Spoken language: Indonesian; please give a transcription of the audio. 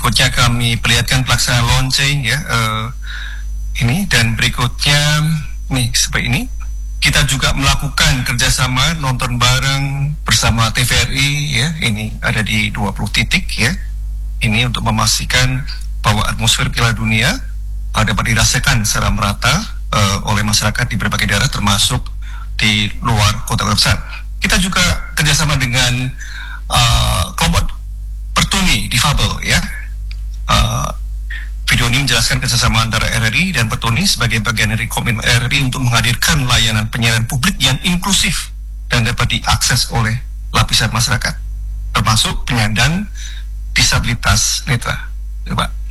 Berikutnya kami perlihatkan pelaksanaan launching ya. Ini dan berikutnya nih seperti ini. Kita juga melakukan kerjasama nonton bareng bersama TVRI ya. Ini ada di 20 titik ya. Ini untuk memastikan bahwa atmosfer Piala Dunia dapat dirasakan secara merata oleh masyarakat di berbagai daerah termasuk di luar kota besar. Kita juga kerjasama dengan kelompok pertuni difabel ya. Video ini menjelaskan kerjasama antara RRI dan Petuni sebagai bagian dari komitmen RRI untuk menghadirkan layanan penyiaran publik yang inklusif dan dapat diakses oleh lapisan masyarakat, termasuk penyandang disabilitas netra. Coba.